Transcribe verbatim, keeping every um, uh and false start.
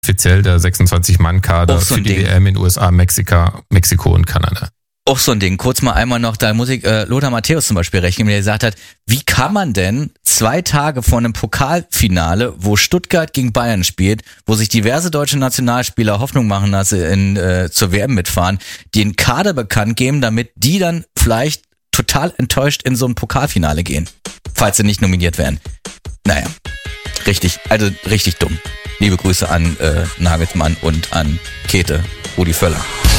offiziell der sechsundzwanzig-Mann-Kader Auch so ein für die Ding. W M in U S A, Mexika, Mexiko und Kanada. Auch so ein Ding. Kurz mal einmal noch, da muss ich äh, Lothar Matthäus zum Beispiel rechnen, der gesagt hat, wie kann man denn zwei Tage vor einem Pokalfinale, wo Stuttgart gegen Bayern spielt, wo sich diverse deutsche Nationalspieler Hoffnung machen, dass sie in, äh, zur W M mitfahren, den Kader bekannt geben, damit die dann vielleicht total enttäuscht in so ein Pokalfinale gehen, falls sie nicht nominiert werden. Naja, richtig, also richtig dumm. Liebe Grüße an äh, Nagelsmann und an Käthe, Rudi Völler.